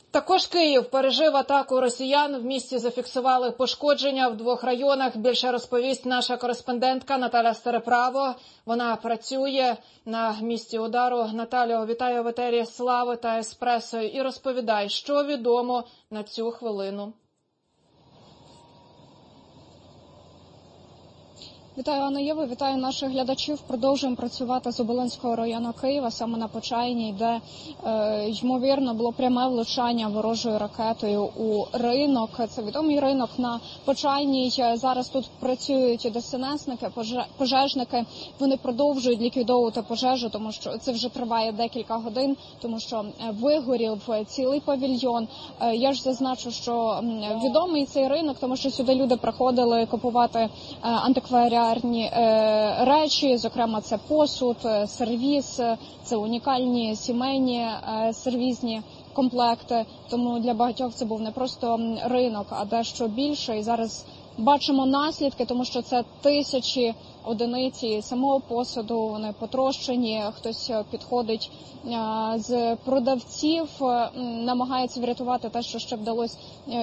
Також Київ пережив атаку росіян. В місті зафіксували пошкодження в 2 районах. Більше розповість наша кореспондентка Наталя Стареправо. Вона працює на місці удару. Наталю, вітаю в етері Слави та Еспресо. І розповідай, що відомо на цю хвилину. Вітаю, Анна Єва, вітаю наших глядачів. Продовжуємо працювати з Оболонського району Києва, саме на Почайній, де, ймовірно, було пряме влучання ворожою ракетою у ринок. Це відомий ринок на Почайній. Зараз тут працюють ДСНСники, пожежники. Вони продовжують ліквідовувати пожежу, тому що це вже триває декілька годин, тому що вигорів цілий павільйон. Я ж зазначу, що відомий цей ринок, тому що сюди люди приходили купувати антикваріатні речі, зокрема це посуд, сервіз, це унікальні сімейні сервізні комплекти. Тому для багатьох це був не просто ринок, а дещо більше. І зараз бачимо наслідки, тому що це тисячі одиниці самого посуду, вони потрощені, хтось підходить з продавців, намагається врятувати те, що ще вдалося,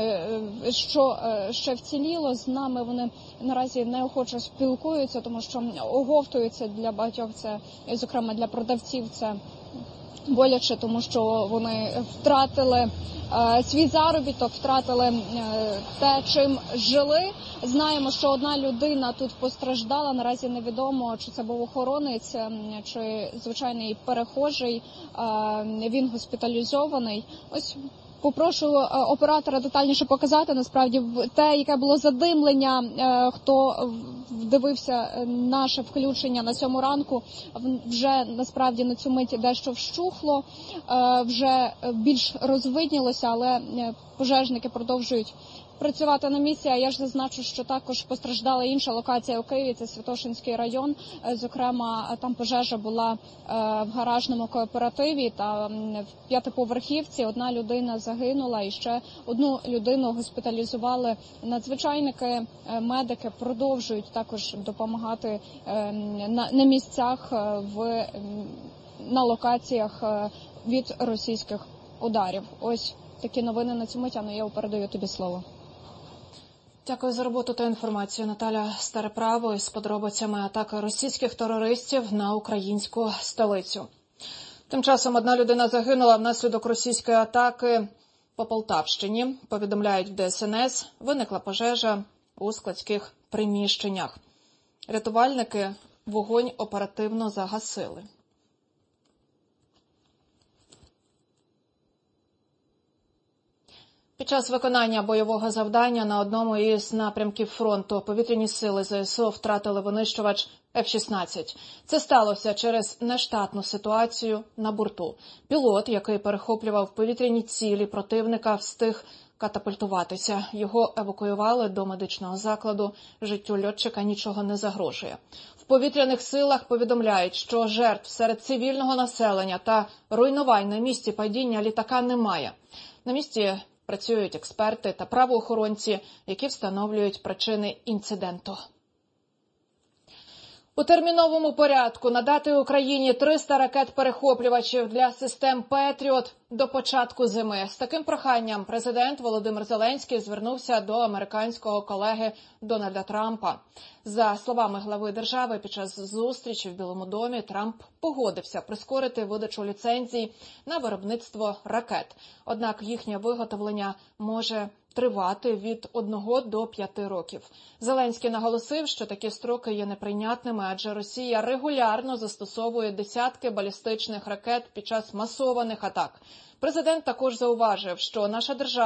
що ще вціліло. З нами вони наразі неохоче спілкуються, тому що оговтуються. Для багатьох це, зокрема для продавців, це боляче, тому що вони втратили свій заробіток, втратили те, чим жили. Знаємо, що одна людина тут постраждала. Наразі невідомо, чи це був охоронець, чи звичайний перехожий. Він госпіталізований. Ось попрошу оператора детальніше показати, насправді, те, яке було задимлення, хто дивився наше включення на 7 ранку, вже, насправді, на цю мить дещо вщухло, вже більш розвиднілося, але пожежники продовжують працювати на місці. А я ж зазначу, що також постраждала інша локація у Києві, це Святошинський район. Зокрема, там пожежа була в гаражному кооперативі та в 5-поверхівці. Одна людина загинула і ще одну людину госпіталізували. Надзвичайники, медики продовжують також допомагати на місцях, на локаціях від російських ударів. Ось такі новини на цю мить. Я передаю тобі слово. Дякую за роботу та інформацію. Наталя Стареправо із подробицями атаки російських терористів на українську столицю. Тим часом одна людина загинула внаслідок російської атаки по Полтавщині. Повідомляють в ДСНС, виникла пожежа у складських приміщеннях. Рятувальники вогонь оперативно загасили. Під час виконання бойового завдання на одному із напрямків фронту повітряні сили ЗСУ втратили винищувач F-16. Це сталося через нештатну ситуацію на борту. Пілот, який перехоплював повітряні цілі противника, встиг катапультуватися. Його евакуювали до медичного закладу. Життю льотчика нічого не загрожує. В повітряних силах повідомляють, що жертв серед цивільного населення та руйнувань на місці падіння літака немає. На місці працюють експерти та правоохоронці, які встановлюють причини інциденту. У терміновому порядку надати Україні 300 ракет-перехоплювачів для систем «Петріот» до початку зими. З таким проханням президент Володимир Зеленський звернувся до американського колеги Дональда Трампа. За словами глави держави, під час зустрічі в Білому домі Трамп погодився прискорити видачу ліцензій на виробництво ракет. Однак їхнє виготовлення може тривати від 1 до 5 років. Зеленський наголосив, що такі строки є неприйнятними, адже Росія регулярно застосовує десятки балістичних ракет під час масованих атак. Президент також зауважив, що наша держава